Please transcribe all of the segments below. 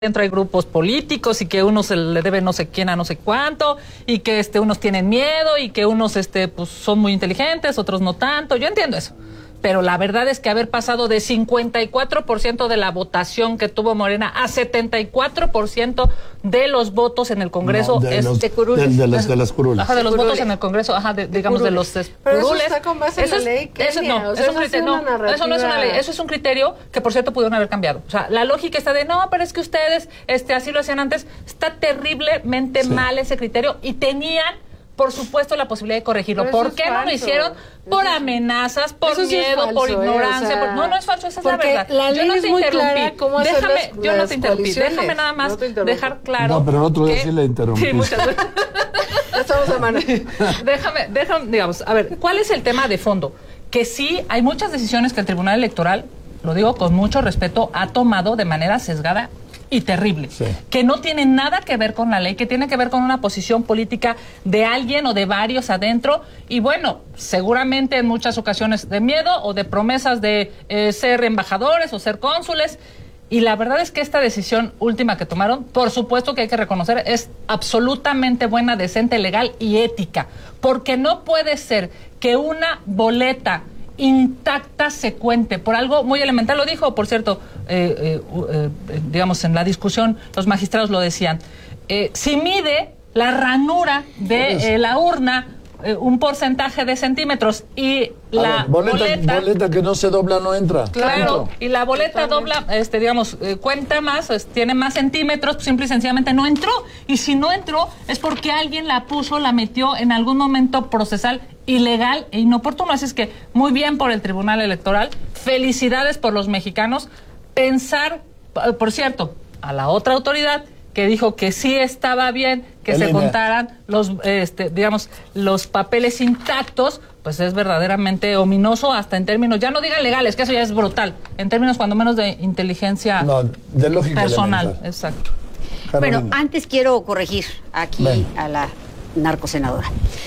dentro hay grupos políticos y que uno se le debe no sé quién a no sé cuánto y que unos tienen miedo y que unos pues son muy inteligentes, otros no tanto. Yo entiendo eso. Pero la verdad es que haber pasado de 54% de la votación que tuvo Morena a 74% de los votos en el Congreso de las curules. Ajá, de los votos en el Congreso, ajá, digamos de los curules. Pero eso está con base en la ley, eso no, eso no es una ley, eso es un criterio que por cierto pudieron haber cambiado. O sea, la lógica está de no, pero es que ustedes así lo hacían antes. Está terriblemente mal ese criterio y tenían por supuesto la posibilidad de corregirlo. ¿Por qué no lo hicieron? Por amenazas, por miedo, por ignorancia. No es falso, esa es la verdad. Yo no te interrumpí. Yo no te interrumpí. Déjame nada más dejar claro. No, pero el otro día sí le interrumpí. Sí, muchas veces. Estamos a mano. Déjame, digamos, a ver, ¿cuál es el tema de fondo? Que sí, hay muchas decisiones que el Tribunal Electoral, lo digo con mucho respeto, ha tomado de manera sesgada y terrible, sí, que no tiene nada que ver con la ley, que tiene que ver con una posición política de alguien o de varios adentro, y bueno, seguramente en muchas ocasiones de miedo o de promesas de ser embajadores o ser cónsules, y la verdad es que esta decisión última que tomaron, por supuesto que hay que reconocer, es absolutamente buena, decente, legal y ética, porque no puede ser que una boleta intacta se cuente por algo muy elemental. Lo dijo, por cierto, digamos, en la discusión, los magistrados lo decían. Si mide la ranura de la urna un porcentaje de centímetros y la boleta que no se dobla no entra. Claro, y la boleta dobla, digamos, cuenta más, tiene más centímetros, simple y sencillamente no entró. Y si no entró es porque alguien la puso, la metió en algún momento procesal ilegal e inoportuno. Así es que muy bien por el Tribunal Electoral, felicidades por los mexicanos. Pensar, por cierto, a la otra autoridad que dijo que sí estaba bien que se contaran los, digamos, los papeles intactos, pues es verdaderamente ominoso hasta en términos, ya no digan legales, que eso ya es brutal, en términos cuando menos de inteligencia de lógica personal. Elemental. Exacto. Bueno, antes quiero corregir aquí a la narcosenadora.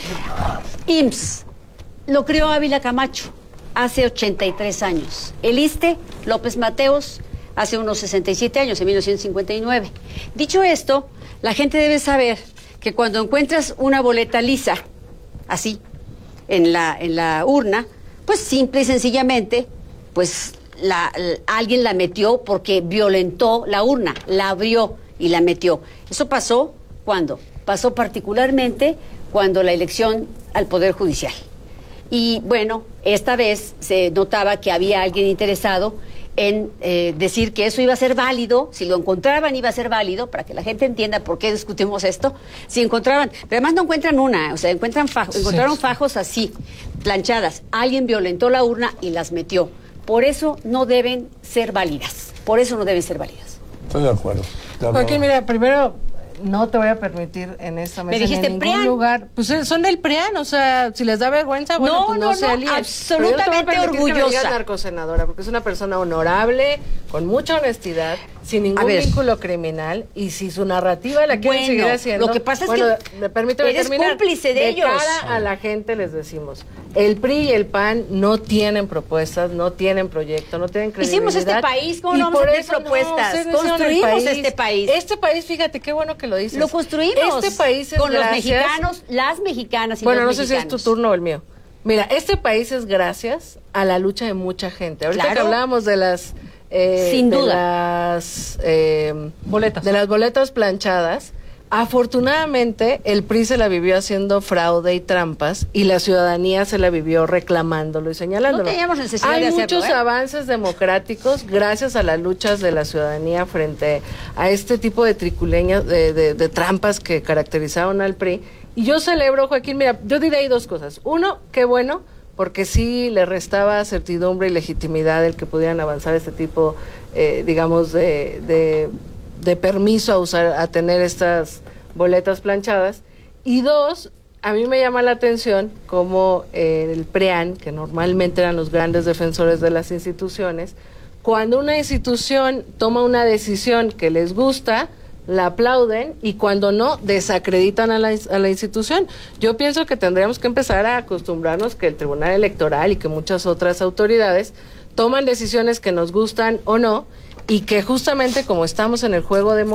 IMSS lo creó Ávila Camacho hace 83 años. El ISSSTE, López Mateos, hace unos 67 años, en 1959. Dicho esto, la gente debe saber que cuando encuentras una boleta lisa, así, en la urna, pues simple y sencillamente, pues alguien la metió porque violentó la urna, la abrió y la metió. Eso pasó, ¿cuándo? Pasó particularmente cuando la elección al Poder Judicial. Y bueno, esta vez se notaba que había alguien interesado en decir que eso iba a ser válido, si lo encontraban iba a ser válido, para que la gente entienda por qué discutimos esto, si encontraban, pero además no encuentran o sea, encontraron fajos así, planchadas, alguien violentó la urna y las metió, por eso no deben ser válidas, Estoy de acuerdo. Joaquín, mira, primero, no te voy a permitir en esta mesa en ningún lugar. Pues son del PRIAN, o sea, si les da vergüenza, bueno, pues no se alíen. Absolutamente orgullosa. Narcosenadora, porque es una persona honorable, con mucha honestidad, sin ningún vínculo criminal, y si su narrativa la quieren seguir haciendo. Lo que pasa es que permíteme eres terminar. Cómplice de ellos. Cara a la gente les decimos, el PRI y el PAN no tienen propuestas, no tienen proyecto, no tienen credibilidad. Hicimos este país, ¿cómo no vamos a tener propuestas? Construimos este país. Este país, fíjate, qué bueno que lo dices. Lo construimos. Este país es con gracias, los mexicanos, las mexicanas y bueno, los mexicanos. Bueno, no sé si es tu turno o el mío. Mira, este país es gracias a la lucha de mucha gente. Ahorita que hablábamos de las sin duda boletas. De las boletas planchadas, afortunadamente el PRI se la vivió haciendo fraude y trampas y la ciudadanía se la vivió reclamándolo y señalándolo. No teníamos necesidad de hacerlo. Hay muchos avances democráticos gracias a las luchas de la ciudadanía frente a este tipo de triculeñas, de trampas que caracterizaron al PRI. Y yo celebro, Joaquín, mira, yo diré ahí dos cosas. Uno, qué bueno, porque sí le restaba certidumbre y legitimidad el que pudieran avanzar este tipo, digamos, de permiso a tener estas boletas planchadas. Y dos, a mí me llama la atención como el PRIAN, que normalmente eran los grandes defensores de las instituciones, cuando una institución toma una decisión que les gusta, la aplauden, y cuando no, desacreditan a la institución. Yo pienso que tendríamos que empezar a acostumbrarnos que el Tribunal Electoral y que muchas otras autoridades toman decisiones que nos gustan o no, y que justamente como estamos en el juego democrático,